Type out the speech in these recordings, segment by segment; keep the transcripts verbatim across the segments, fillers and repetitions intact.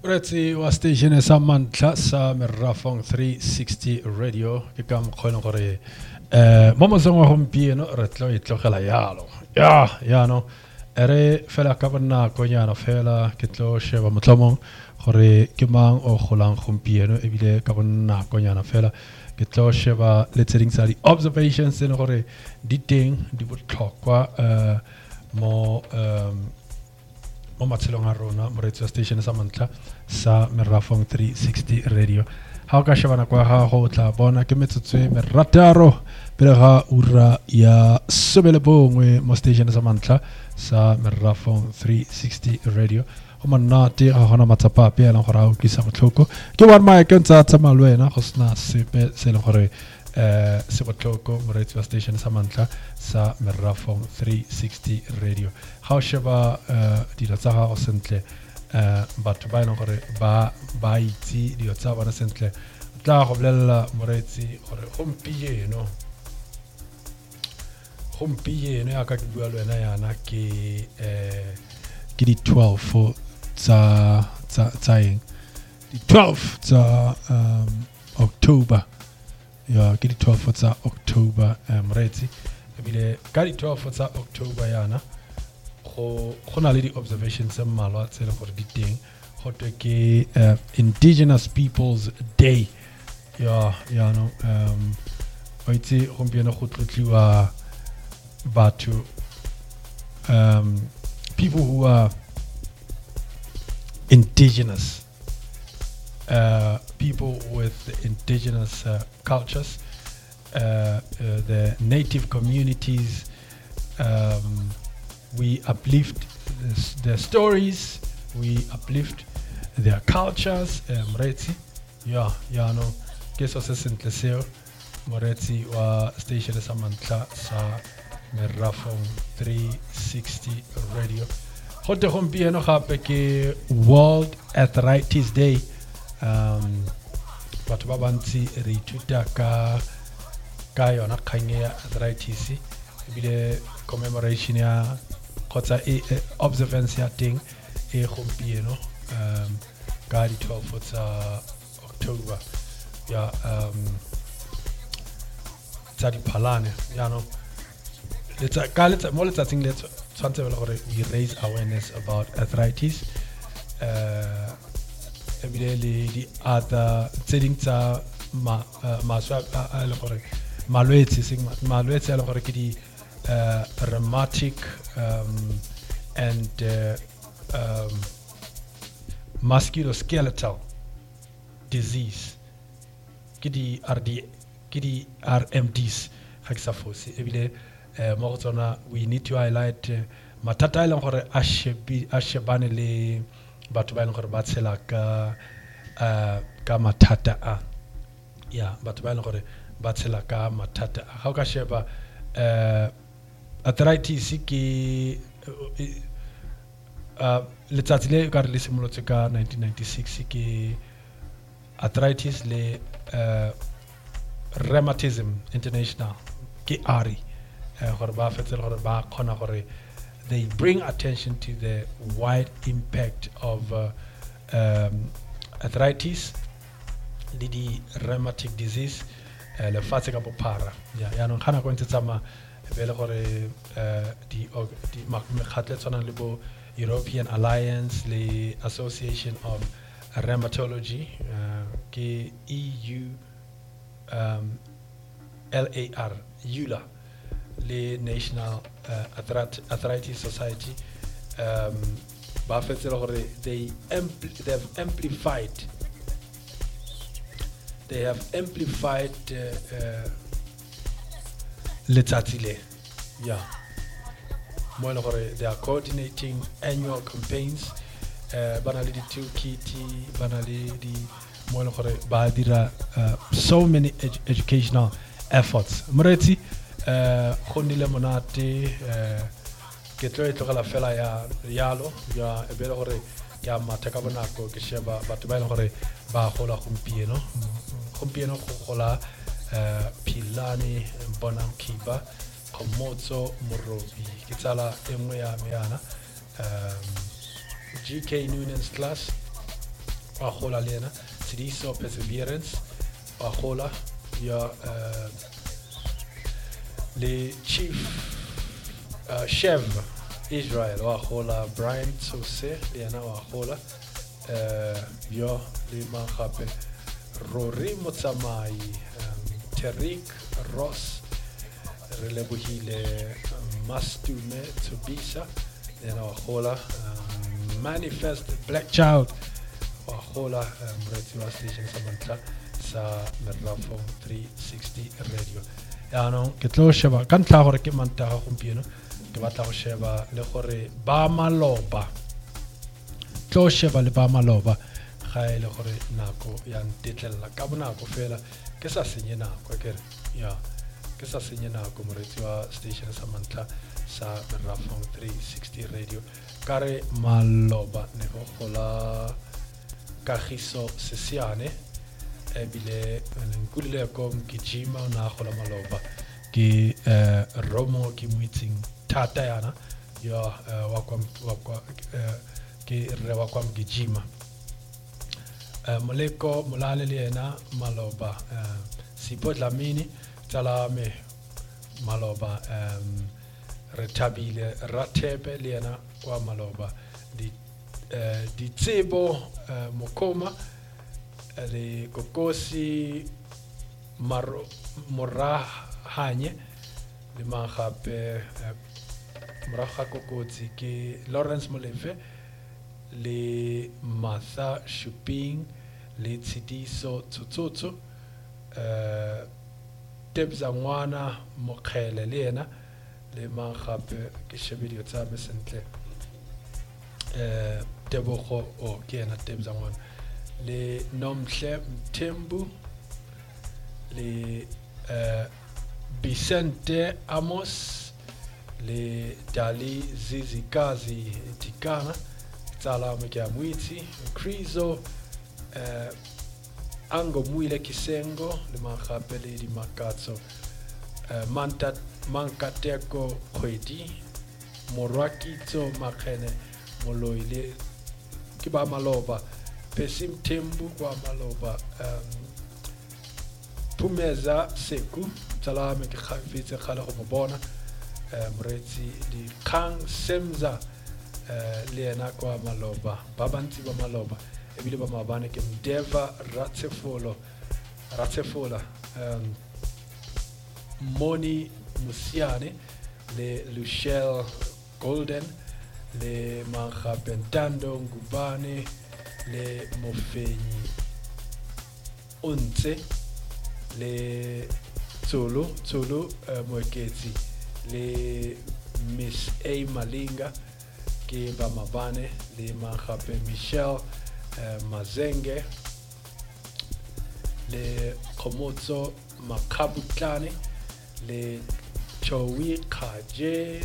Retsi wa station sa mantla sa Merafong three sixty radio ke ka mokgona gore eh mo mosong wa gompieno re tlo e tlogela yalo ya ya no ere fela ka bonna go nyana fela ke tlo sheba motlomong gore ke mang o golang gompieno e bile ka bonna go nyana fela ke tlo sheba le tseding sa di observations le gore di teng di botlhokwa eh mo um mo matshelong a rona mo radio station sa mantla sa Merafong three sixty radio ha o ka shebana kwa ga go tla bona ke metsotso e merataro pele ga ura ya sebele bongwe mo station sa mantla sa Merafong three sixty radio go monate ga gona matsapa pe ya gore a o kisa botlhoko ke one my ke ntsa tsa malwena go sna sepe se le gore eh se botlhoko mo radio station sa mantla sa Merafong three sixty radio ha o sheba dilo tsa ga go sentle eh batho ba ena gore ba ba itse dilo tsa bona sentle tla go bolella moretsi gore gompieno gompieno ya ka ke bua le wena yana ke eh ke di twelve tsa tsa tsa eng di twelve tsa um October ya ke di twelve tsa October moretsi ebile ka di twelve tsa October yana go gona le di observations tsa mmalwa tse le gore di teng go twe ke uh, Indigenous Peoples Day ya ya no um ba itse gompieno go tlotliwa batho um people who are indigenous uh people with indigenous uh, cultures uh, uh the native communities um we uplift their stories, we uplift their cultures. Moretsi, yeah, yeah, no. Keso se sentle seo. Moretsi wa station sa mantla sa Merafong three sixty radio. Hote gompieno gape ke World Arthritis Day. Um, batho ba bantsi re ithuta ka ka yona kganye ya arthritis. Ebile commemoration ya kotsa e observance ya ting e gompieno um ka di twelve tsa October ya um tsa di phalane ya no letsa ka letsa mo letsa ting letsa tshwantse le gore we raise awareness about arthritis uh ebile le di other tseding tsa ma maswa a le gore malwetse sing malwetse a le gore ke di Uh, rheumatic um, and uh, um, musculoskeletal disease kidi R D kidi R M Ds ga ke sa fose ebile mo go tsona we need to highlight uh, matata a leng gore a shebi a shebane le batho ba leng gore ba tshela ka uh, ka mathata a ya batho ba leng gore ba tshela ka mathata a ga o ka sheba uh, arthritis ke uh letsatsi le ka re le simolotse ka nineteen ninety-six ke arthritis le uh rheumatism international ke R I gore ba fetsela gore ba khona gore they bring attention to the wide impact of uh, um arthritis le di rheumatic disease uh, le fatse ka bophara ya ya no khana go ntse tsama vele gore uh, di di makgatle tsana le bo European Alliance le Association of Rheumatology uh, ke E U um, L A R U L A le National uh, Arthritis Society um ba fetsela gore they ampli they have amplified they have amplified uh, uh, letsatsi le yeah mo le gore they are coordinating annual campaigns uh, bana le di toolkit bana le di mo le gore ba dira uh, so many edu educational efforts moretsi uh, go nile monate uh, ke tlo e tlogela fela ya yalo ya e bele gore ya mateka bonako ke sheba batho ba ile gore ba gola gompieno gompieno go gola Uh, Pilani Bonang Kiba Komotso Morobi ke tsala engwe ya meana um G K Noonan's class wa gola le ena Tshidiso Perseverance wa gola ya uh, le chief uh, Chev Israel wa gola Brian Tsose le ena wa gola uh, yo le magape Rory Motsamai um, Terik Ross re lebohile um, Mastume Tsubisa le ena wa gola um, Manifest Black Child wa gola moretsi wa station sa mantla sa Merafo three sixty radio yaanong ke tlo sheba ka ntla gore ke mantaga gompieno ke batla go sheba le gore ba maloba tlo sheba le ba maloba ga e le gore nako ya ntetlela ka bonako fela ke sa senye nako ke re ya ke sa senye nako moretsi wa station sa mantla sa Merafo three sixty radio kare maloba ne go gola Kagiso Sesiane ebile nkulile ko mkijima na gola maloba ke uh, Romo ke meeting tata yana ya uh, wa kwa wa kwa uh, ke re wa kwa mkijima uh, moleko molale le ena maloba uh, Sipho Dlamini tsala me maloba um, Retabile Ratepe le ena kwa maloba di Uh, di tsebo uh, mokoma le kokosi maro morahanye le magape uh, moraga kokotsi ke Lawrence Molefe le Martha Shopping le Tshidiso Tsotsotso uh, Tebza ngwana Mokhele le ena le magape ke shebedio tsa me sentle uh, Tebogo o ke ena Tebza ngwana le Nomhle Mthembu le uh, Vicente Amos le Dali Zizikazi Tikana tsala me ke amwitsi Krizo uh, Ango Muile Kisengo le magape le di makatso uh, Manta Mankateko Khwedi Morwakitso Makene Moloile ke ba maloba Pesim Tembu kwa maloba um, Pumeza Seku tsala me ke khafitse khale go mbona uh, moretsi di Kang Semza uh, le ena kwa maloba ba bantsi ba maloba ebile ba mabane ke Mdeva Ratsefolo Ratsefola um, Moni Musiane le Luciel Golden le Magapentando Ngubane le Mofenyi Ontse le Tsolo Tsolo uh, Moeketsi le Miss A Malinga ke ba mabane le Magape Michelle uh, Mazenge le Komotso Makabutlane le Chowi Kaje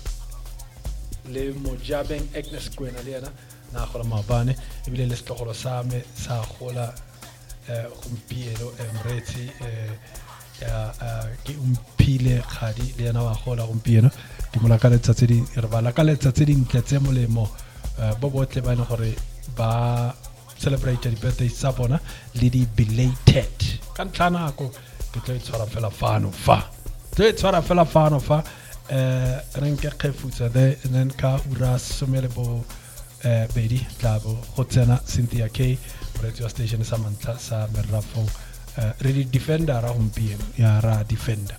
le Mojabeng Agnes Kwena le yana na gola mabane ebile le setlogolo sa me sa gola gompieno emretsi ya ke umphile khadi le yana wa gola gompieno ke molaka letsatsi di re bala ka letsatsi di ntletse molemo bo botle ba ne gore ba celebrate di birthday sa bona le di belated ka ntlanako ke tlo itshwara fela fano fa tlo itshwara fela fano fa eh renke khefutsa de then ka ura somele bo eh bedi tlabo go tsena Cynthia K radio station sa mantla sa Merafo ready defender ra gompieno ya ra defender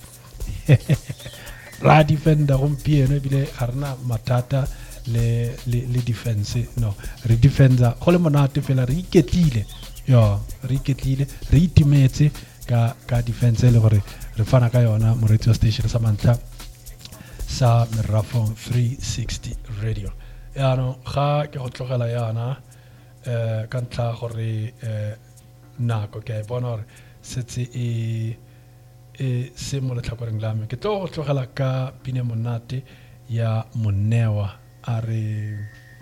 ra defender gompieno bile arna matata le le le defense no re defender go le monate fela re iketlile yo re iketlile re itimetse ka ka defense le gore re fana ka yona mo radio station sa mantla sa Merafo three sixty radio ya no ga ke go tlogela yana eh ka ntla gore eh nako ke bona gore setse e e se mo le tlhakoreng la me ke tlo go tlogela ka pine monate ya Monewa a re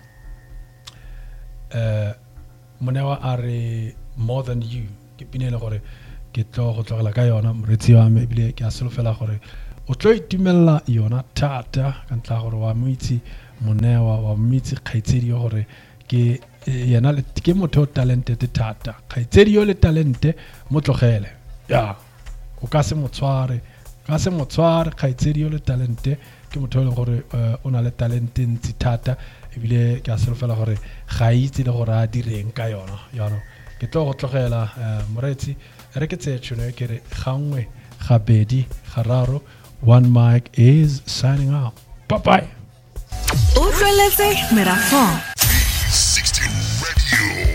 eh Monewa a re more than you ke pine le gore ke tlo go tlogela ka yona moretsi wa me bile ke a solofela gore o tlo itumella yona thata ka ntla gore wa moitsi Monewa wa moitsi khaitsedi gore ke yena le ke motho talented thata khaitsedi yo le talente mo tlogele ya o ka se motsware ka se motsware khaitsedi yo le talente ke motho le gore o na le talente ntsi thata ebile ke a solofela gore ga itse le gore a direng ka yona yano ke tlo go tlogela moretsi re ke tse tshone ke re gangwe ga bedi ga raro one mic is signing out bye bye Utlweletse Merafong